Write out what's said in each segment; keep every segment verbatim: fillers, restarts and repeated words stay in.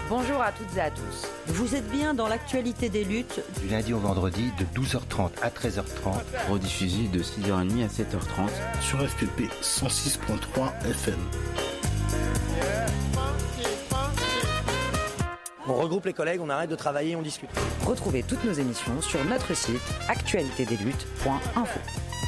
Bonjour à toutes et à tous. Vous êtes bien dans l'actualité des luttes du lundi au vendredi de douze heures trente à treize heures trente, rediffusé de six heures trente à sept heures trente sur F P P cent six virgule trois F M. On regroupe les collègues, on arrête de travailler, on discute. Retrouvez toutes nos émissions sur notre site actualité des luttes point info.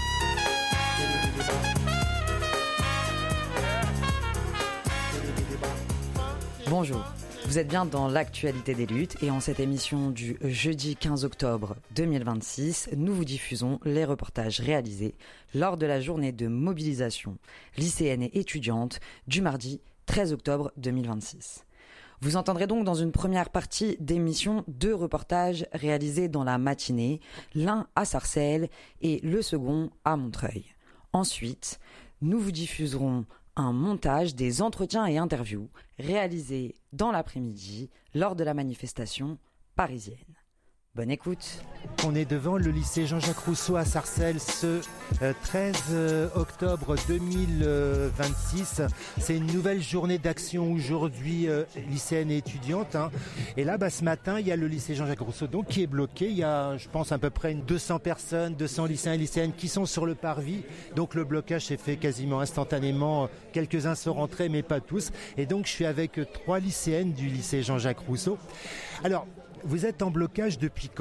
Bonjour, vous êtes bien dans l'actualité des luttes et en cette émission du jeudi quinze octobre deux mille vingt-six, nous vous diffusons les reportages réalisés lors de la journée de mobilisation lycéenne et étudiante du mardi treize octobre deux mille vingt-six. Vous entendrez donc dans une première partie d'émission deux reportages réalisés dans la matinée, l'un à Sarcelles et le second à Montreuil. Ensuite, nous vous diffuserons un montage des entretiens et interviews réalisés dans l'après-midi lors de la manifestation parisienne. Bonne écoute. On est devant le lycée Jean-Jacques Rousseau à Sarcelles ce treize octobre deux mille vingt-six. C'est une nouvelle journée d'action aujourd'hui euh, lycéenne et étudiante. Hein. Et là, bah, ce matin, il y a le lycée Jean-Jacques Rousseau donc, qui est bloqué. Il y a, je pense, à peu près deux cents personnes, deux cents lycéens et lycéennes qui sont sur le parvis. Donc le blocage s'est fait quasiment instantanément. Quelques-uns sont rentrés, mais pas tous. Et donc je suis avec trois lycéennes du lycée Jean-Jacques Rousseau. Alors, vous êtes en blocage depuis quand ?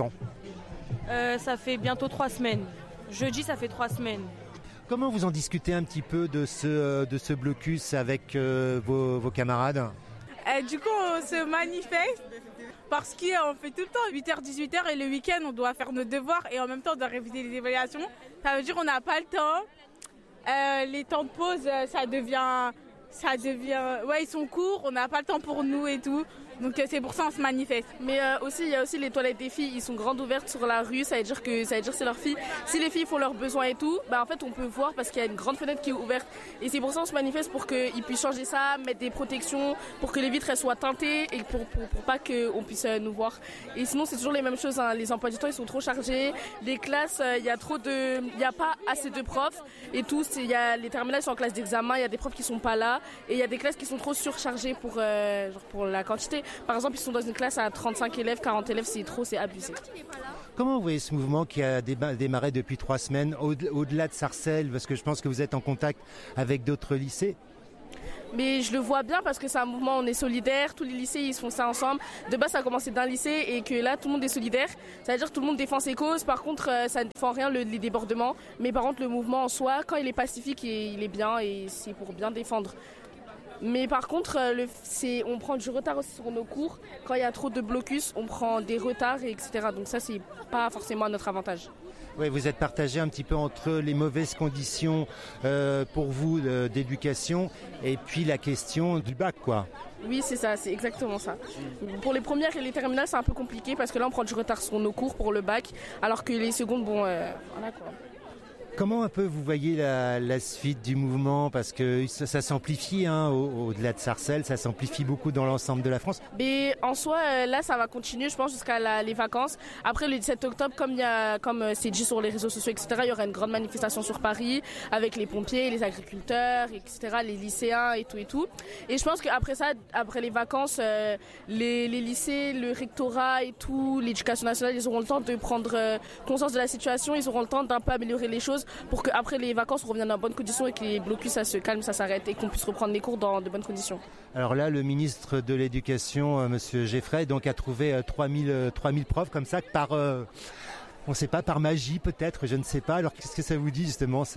euh, Ça fait bientôt trois semaines. Jeudi, ça fait trois semaines. Comment vous en discutez un petit peu de ce, de ce blocus avec euh, vos, vos camarades ? euh, Du coup, on se manifeste parce qu'on fait tout le temps huit heures dix-huit heures et le week-end, on doit faire nos devoirs et en même temps, on doit réviser les évaluations. Ça veut dire qu'on n'a pas le temps. Euh, les temps de pause, ça devient... Ça devient... Ouais, ils sont courts, on n'a pas le temps pour nous et tout. Donc c'est pour ça qu'on se manifeste. Mais euh, aussi, il y a aussi les toilettes des filles, ils sont grandes ouvertes sur la rue, ça veut dire que ça veut dire que c'est leurs filles. Si les filles font leurs besoins et tout, bah en fait on peut voir parce qu'il y a une grande fenêtre qui est ouverte. Et c'est pour ça qu'on se manifeste pour qu'ils puissent changer ça, mettre des protections, pour que les vitres elles soient teintées et pour, pour, pour pas qu'on puisse euh, nous voir. Et sinon c'est toujours les mêmes choses, hein. Les emplois du temps ils sont trop chargés, les classes, il euh, y a trop de... Il n'y a pas assez de profs et tout, il y a les terminales sont en classe d'examen, il y a des profs qui sont pas là et il y a des classes qui sont trop surchargées pour, euh, genre pour la quantité. Par exemple, ils sont dans une classe à trente-cinq élèves, quarante élèves, c'est trop, c'est abusé. Comment vous voyez ce mouvement qui a démarré depuis trois semaines, au-delà de Sarcelles, parce que je pense que vous êtes en contact avec d'autres lycées ? Mais je le vois bien parce que c'est un mouvement, on est solidaire, tous les lycées ils font ça ensemble. De base ça a commencé d'un lycée et que là tout le monde est solidaire. Ça veut dire que tout le monde défend ses causes, par contre ça ne défend rien le, les débordements. Mais par contre le mouvement en soi, quand il est pacifique, il est bien et c'est pour bien défendre. Mais par contre, le, c'est, on prend du retard aussi sur nos cours. Quand il y a trop de blocus, on prend des retards, et cetera. Donc ça, c'est pas forcément à notre avantage. Oui, vous êtes partagé un petit peu entre les mauvaises conditions euh, pour vous euh, d'éducation et puis la question du bac, quoi. Oui, c'est ça, c'est exactement ça. Pour les premières et les terminales, c'est un peu compliqué parce que là, on prend du retard sur nos cours pour le bac, alors que les secondes, bon, euh, voilà quoi. Comment un peu vous voyez la, la suite du mouvement ? Parce que ça, ça s'amplifie, hein, au, au-delà de Sarcelles, ça s'amplifie beaucoup dans l'ensemble de la France. Mais en soi, euh, là, ça va continuer, je pense, jusqu'à la, les vacances. Après, le dix-sept octobre, comme, y a, comme euh, c'est dit sur les réseaux sociaux, et cetera, il y aura une grande manifestation sur Paris avec les pompiers, les agriculteurs, et cetera, les lycéens et tout et tout. Et je pense qu'après ça, après les vacances, euh, les, les lycées, le rectorat et tout, l'éducation nationale, ils auront le temps de prendre euh, conscience de la situation, ils auront le temps d'un peu améliorer les choses pour qu'après les vacances, on revienne dans bonnes conditions et que les blocus, ça se calme, ça s'arrête et qu'on puisse reprendre les cours dans de bonnes conditions. Alors là, le ministre de l'Éducation, euh, M. Geffray, donc, a trouvé euh, trois mille profs comme ça, par, euh, on ne sait pas, par magie peut-être, je ne sais pas. Alors qu'est-ce que ça vous dit justement ça ?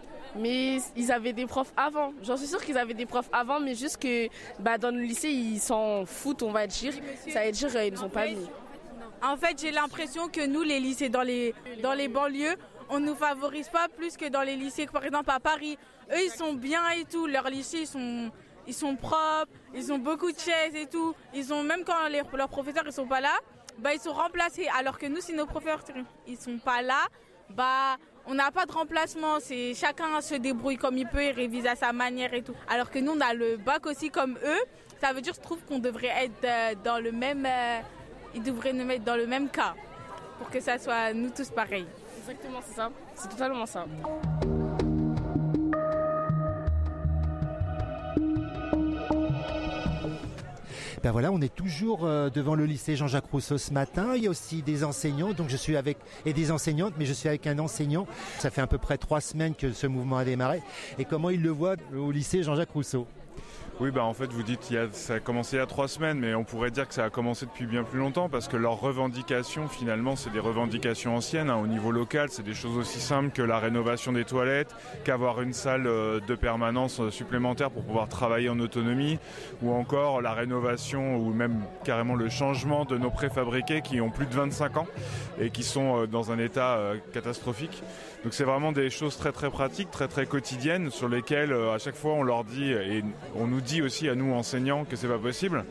Mais ils avaient des profs avant. J'en suis sûre qu'ils avaient des profs avant, mais juste que bah, dans le lycée, ils s'en foutent, on va dire. Ça veut dire qu'ils ne sont pas mis. En fait, j'ai l'impression que nous, les lycées dans les, dans les banlieues, on ne nous favorise pas plus que dans les lycées, par exemple à Paris. Eux, ils sont bien et tout. Leurs lycées, ils sont, ils sont propres, ils ont beaucoup de chaises et tout. Ils ont, même quand les, leurs professeurs ne sont pas là, bah, ils sont remplacés. Alors que nous, si nos professeurs ne sont pas là, bah, on n'a pas de remplacement. C'est, chacun se débrouille comme il peut et révise à sa manière et tout. Alors que nous, on a le bac aussi comme eux. Ça veut dire, je trouve qu'on devrait être dans le même... Euh, ils devraient nous mettre dans le même cas pour que ça soit nous tous pareils. Exactement, c'est ça. C'est totalement ça. Ben voilà, on est toujours euh, devant le lycée Jean-Jacques Rousseau ce matin. Il y a aussi des enseignants, donc je suis avec et des enseignantes, mais je suis avec un enseignant. Ça fait à peu près trois semaines que ce mouvement a démarré. Et comment il le voit au lycée Jean-Jacques Rousseau? Oui, bah en fait, vous dites que ça a commencé il y a trois semaines, mais on pourrait dire que ça a commencé depuis bien plus longtemps parce que leurs revendications, finalement, c'est des revendications anciennes. Hein. Au niveau local, c'est des choses aussi simples que la rénovation des toilettes, qu'avoir une salle de permanence supplémentaire pour pouvoir travailler en autonomie, ou encore la rénovation ou même carrément le changement de nos préfabriqués qui ont plus de vingt-cinq ans et qui sont dans un état catastrophique. Donc c'est vraiment des choses très très pratiques, très très quotidiennes sur lesquelles à chaque fois on leur dit et on nous dit aussi à nous enseignants que c'est pas possible.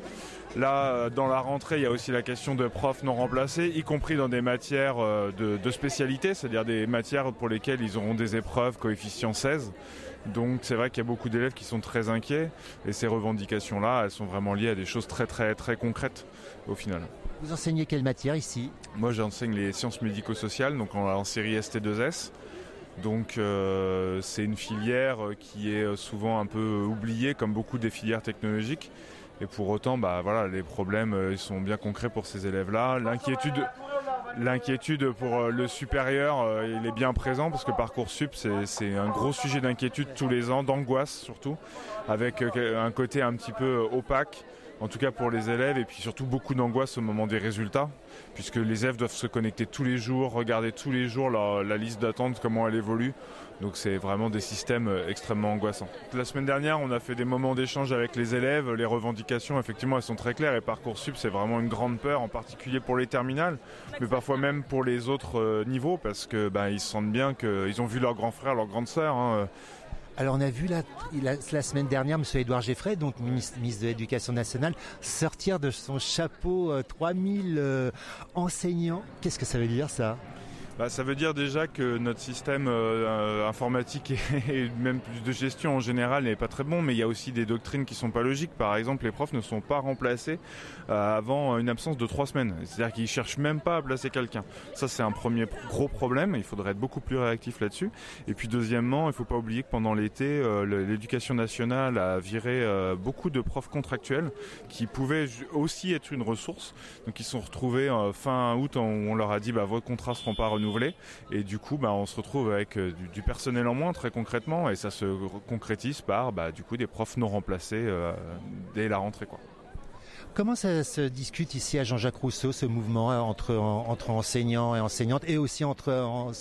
Là, dans la rentrée, il y a aussi la question de profs non remplacés, y compris dans des matières de, de spécialité, c'est-à-dire des matières pour lesquelles ils auront des épreuves coefficient seize. Donc c'est vrai qu'il y a beaucoup d'élèves qui sont très inquiets et ces revendications-là, elles sont vraiment liées à des choses très très très concrètes au final. Vous enseignez quelle matière ici? Moi j'enseigne les sciences médico-sociales, donc en, en série S T deux S. Donc euh, c'est une filière qui est souvent un peu oubliée comme beaucoup des filières technologiques. Et pour autant, bah, voilà, les problèmes ils sont bien concrets pour ces élèves-là. L'inquiétude, l'inquiétude pour le supérieur, il est bien présent parce que Parcoursup, c'est, c'est un gros sujet d'inquiétude tous les ans, d'angoisse surtout, avec un côté un petit peu opaque. En tout cas pour les élèves, et puis surtout beaucoup d'angoisse au moment des résultats, puisque les élèves doivent se connecter tous les jours, regarder tous les jours la, la liste d'attente, comment elle évolue. Donc c'est vraiment des systèmes extrêmement angoissants. La semaine dernière, on a fait des moments d'échange avec les élèves. Les revendications, effectivement, elles sont très claires. Et Parcoursup, c'est vraiment une grande peur, en particulier pour les terminales, mais parfois même pour les autres niveaux, parce que ben, ils se sentent bien qu'ils ont vu leurs grands frères, leurs grandes sœurs. Hein. Alors on a vu la, la, la semaine dernière M. Édouard Geffray, donc ministre, ministre de l'Éducation nationale, sortir de son chapeau euh, trois mille euh, enseignants. Qu'est-ce que ça veut dire ça ? Bah, ça veut dire déjà que notre système euh, informatique et, et même de gestion en général n'est pas très bon, mais il y a aussi des doctrines qui sont pas logiques. Par exemple, les profs ne sont pas remplacés euh, avant une absence de trois semaines. C'est-à-dire qu'ils cherchent même pas à placer quelqu'un. Ça, c'est un premier gros problème. Il faudrait être beaucoup plus réactif là-dessus. Et puis deuxièmement, il faut pas oublier que pendant l'été, euh, l'Éducation nationale a viré euh, beaucoup de profs contractuels qui pouvaient aussi être une ressource. Donc ils se sont retrouvés euh, fin août où on leur a dit bah, vos contrats seront pas renouvelés. Et du coup, bah, on se retrouve avec euh, du, du personnel en moins, très concrètement, et ça se concrétise par bah, du coup, des profs non remplacés euh, dès la rentrée, quoi. Comment ça se discute ici à Jean-Jacques Rousseau, ce mouvement entre, entre enseignants et enseignantes, et aussi entre